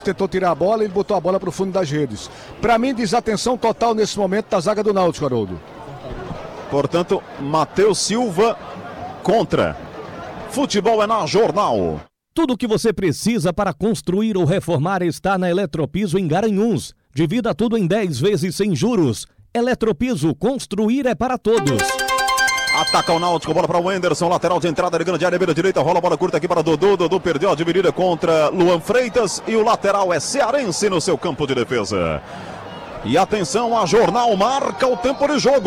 tentou tirar a bola e ele botou a bola para o fundo das redes. Para mim, desatenção total nesse momento da zaga do Náutico, Haroldo. Portanto, Matheus Silva contra. Futebol é na Jornal. Tudo o que você precisa para construir ou reformar está na Eletropiso em Garanhuns. Divida tudo em 10 vezes sem juros. Eletropiso, construir é para todos. Ataca o Náutico, bola para o Wenderson, lateral de entrada de grande área, beira direita, rola a bola curta aqui para Dodô. Dodô perdeu a dividida contra Luan Freitas e o lateral é cearense no seu campo de defesa. E atenção, a Jornal marca o tempo de jogo.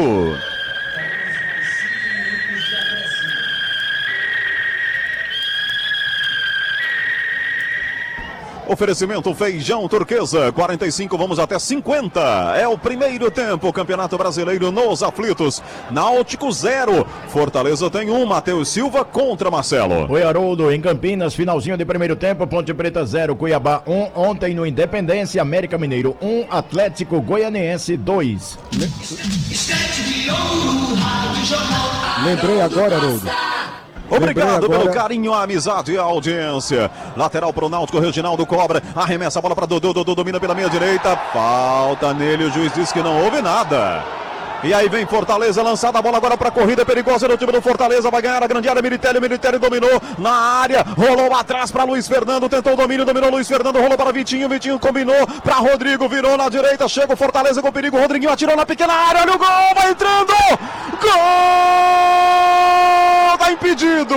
Oferecimento Feijão Turquesa, 45, vamos até 50. É o primeiro tempo, Campeonato Brasileiro nos aflitos. Náutico 0, Fortaleza tem 1, Matheus Silva contra Marcelo. Oi, Haroldo, em Campinas, finalzinho de primeiro tempo, Ponte Preta 0, Cuiabá 1. Ontem no Independência, América Mineiro 1, Atlético Goianiense 2. Lembrei agora, Haroldo. Obrigado pelo carinho, a amizade e a audiência. Lateral pro Náutico, Reginaldo cobra, arremessa a bola para Dodô, Dodô domina pela meia direita, falta nele, o juiz diz que não houve nada. E aí vem Fortaleza, lançada a bola agora para a corrida perigosa do time do Fortaleza, vai ganhar a grande área, Militelli dominou na área, rolou atrás para Luiz Fernando, tentou o domínio, dominou Luiz Fernando, rolou para Vitinho combinou para Rodrigo, virou na direita, chega o Fortaleza com perigo, Rodriguinho atirou na pequena área, olha o gol, vai entrando, gol, tá impedido.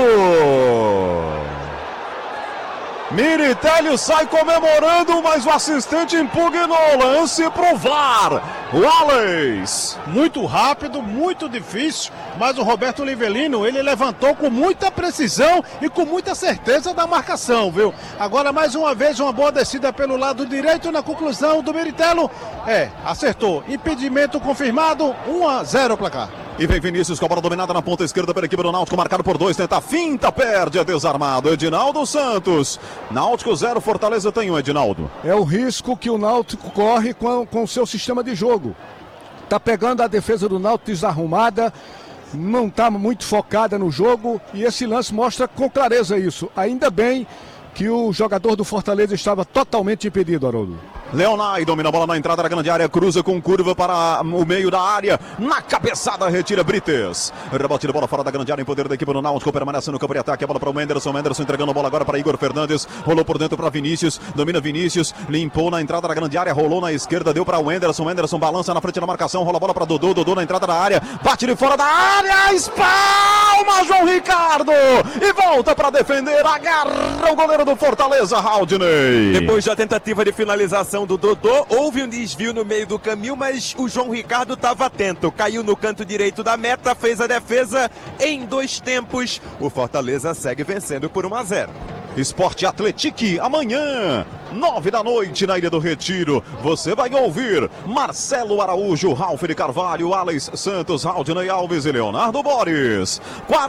Militelli sai comemorando, mas o assistente impugnou o lance pro VAR. Wallace. Muito rápido, muito difícil, mas o Roberto Livelino, ele levantou com muita precisão e com muita certeza da marcação, viu? Agora, mais uma vez, uma boa descida pelo lado direito na conclusão do Militelli. Acertou. Impedimento confirmado, 1-0 o placar. E vem Vinícius com a bola dominada na ponta esquerda pela equipe do Náutico, marcado por 2, tenta a finta, perde, é desarmado, Edinaldo Santos. Náutico 0, Fortaleza tem 1, Edinaldo. É o risco que o Náutico corre com o seu sistema de jogo. Tá pegando a defesa do Náutico desarrumada, não tá muito focada no jogo e esse lance mostra com clareza isso. Ainda bem que o jogador do Fortaleza estava totalmente impedido, Haroldo. Leonai domina a bola na entrada da grande área, cruza com curva para o meio da área, na cabeçada retira Brites, rebote de bola fora da grande área em poder da equipe do Náutico, permanece no campo de ataque, a bola para o Menderson entregando a bola agora para Igor Fernandes, rolou por dentro para Vinícius, domina Vinícius, limpou na entrada da grande área, rolou na esquerda, deu para o Wenderson balança na frente da marcação, rola a bola para Dodô na entrada da área, bate de fora da área, espalma João Ricardo, e volta para defender, agarra o goleiro do Fortaleza, Haldney. Depois da tentativa de finalização do Dodô, houve um desvio no meio do caminho, mas o João Ricardo estava atento, caiu no canto direito da meta, fez a defesa em 2 tempos, o Fortaleza segue vencendo por 1-0. Esporte Atletique, amanhã, 9 da noite na Ilha do Retiro. Você vai ouvir Marcelo Araújo, Ralf de Carvalho, Alex Santos, Haldney Alves e Leonardo Borges.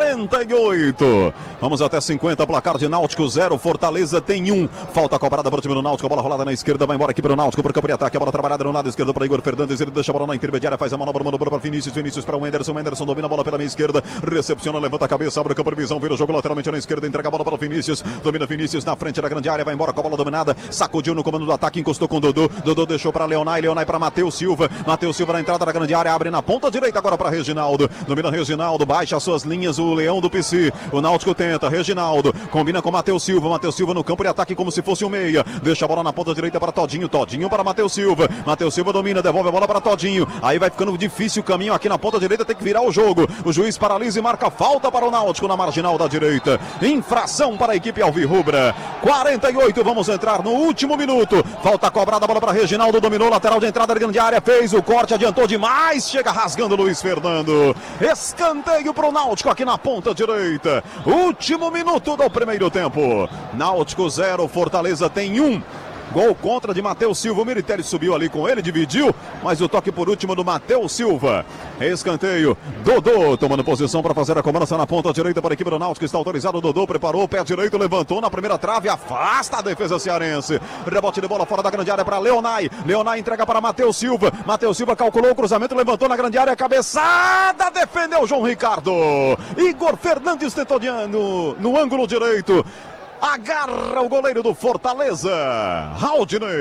48. Vamos até 50, placar de Náutico 0, Fortaleza tem 1. Falta cobrada para o time do Náutico, a bola rolada na esquerda, vai embora aqui para o Náutico, para o campo de ataque, a bola trabalhada no lado esquerdo para Igor Fernandes, ele deixa a bola na intermediária, faz a manobra, mandou para Vinícius para o Wenderson domina a bola pela minha esquerda, recepciona, levanta a cabeça, abre o campo de visão, vira o jogo lateralmente na esquerda, entrega a bola para o Vinícius, domina Vinícius na frente da grande área, vai embora com a bola dominada, sacudiu no comando do ataque, encostou com Dodô deixou para Leonai para Matheus Silva na entrada da grande área, abre na ponta direita agora para Reginaldo, domina Reginaldo, baixa as suas linhas, o Leão do PC, o Náutico tenta, Reginaldo, combina com Matheus Silva no campo de ataque como se fosse um meia, deixa a bola na ponta direita para Todinho para Matheus Silva domina, devolve a bola para Todinho, aí vai ficando difícil o caminho aqui na ponta direita, tem que virar o jogo, o juiz paralisa e marca falta para o Náutico na marginal da direita, infração para a equipe alvirrubra. 48, vamos entrar no último minuto, falta cobrada, a bola para Reginaldo, dominou, lateral de entrada da grande área, fez o corte, adiantou demais, chega rasgando Luiz Fernando, escanteio para o Náutico aqui na ponta direita, último minuto do primeiro tempo, Náutico 0, Fortaleza tem 1. Gol contra de Matheus Silva, o Militelli subiu ali com ele, dividiu, mas o toque por último do Matheus Silva. Escanteio, Dodô tomando posição para fazer a cobrança na ponta direita para a equipe do Náutico, está autorizado, Dodô preparou o pé direito, levantou na primeira trave, afasta a defesa cearense. Rebote de bola fora da grande área para Leonai entrega para Matheus Silva calculou o cruzamento, levantou na grande área, cabeçada, defendeu João Ricardo. Igor Fernandes tentou no ângulo direito. Agarra o goleiro do Fortaleza. Haldner.